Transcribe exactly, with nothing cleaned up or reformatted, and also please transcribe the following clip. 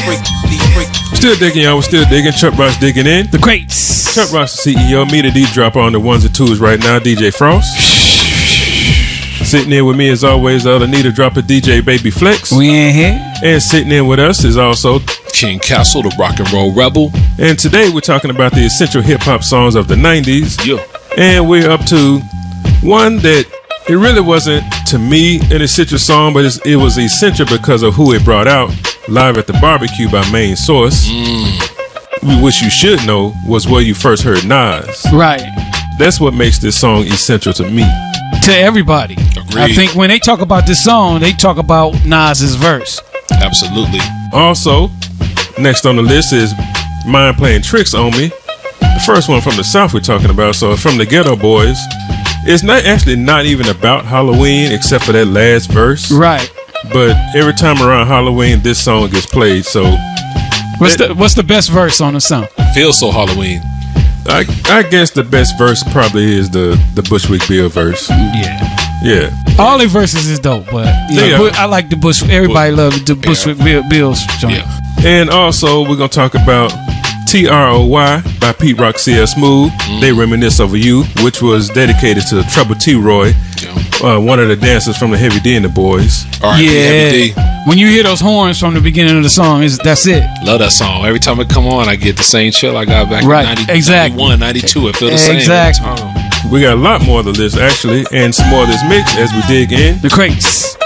Still digging, y'all. We're still digging. Chuck Ross digging in. The greats. Chuck Ross, the C E O. Me, the D drop on the ones and twos right now. D J Frost. Sitting in with me as always, the other Nita dropper, D J Baby Flex. We in here. And sitting in with us is also King Castle, the rock and roll rebel. And today we're talking about the essential hip hop songs of the nineties. Yeah. And we're up to one that it really wasn't to me an essential song, but it's, it was essential because of who it brought out. Live at the Barbecue by Main Source. Mm. Which you should know was where you first heard Nas. Right. That's what makes this song essential to me. To everybody. Agreed. I think when they talk about this song, they talk about Nas's verse. Absolutely. Also, next on the list is Mind Playing Tricks on Me. The first one from the South we're talking about. So from the Ghetto Boys. It's not actually not even about Halloween except for that last verse. Right. But every time around Halloween, this song gets played. So what's that, the what's the best verse on the song? Feels so Halloween. I I guess the best verse probably is the the Bushwick Bill verse. Yeah. Yeah. All the verses is dope, but yeah, Yeah. but I like the Bush. Everybody loves the Bushwick Bill, Bill's joint. Yeah. And also we're gonna talk about T R O Y by Pete Rock, C L Smooth. Mm. They Reminisce Over You, which was dedicated to Trouble T. Roy, Yeah. uh, one of the dancers from the Heavy D and the Boys. All right, Yeah. Heavy D. When you hear those horns from the beginning of the song, is that's it. Love that song. Every time it come on, I get the same chill I got back Right, in ninety, exactly. ninety-one, ninety-two. It feels the same Exactly. every time. We got a lot more of the list actually, and some more of this mix as we dig in. The crates.